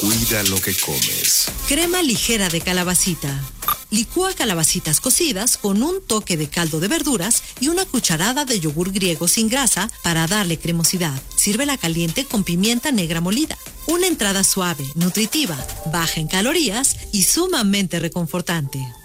Cuida lo que comes. Crema ligera de calabacita. Licúa calabacitas cocidas con un toque de caldo de verduras y una cucharada de yogur griego sin grasa para darle cremosidad. Sírvela caliente con pimienta negra molida. Una entrada suave, nutritiva, baja en calorías y sumamente reconfortante.